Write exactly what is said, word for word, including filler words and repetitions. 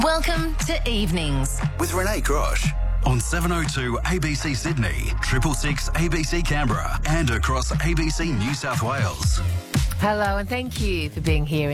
Welcome to Evenings with Renee Grosh on seven oh two A B C Sydney, triple six A B C Canberra, and across A B C New South Wales. Hello, and thank you for being here.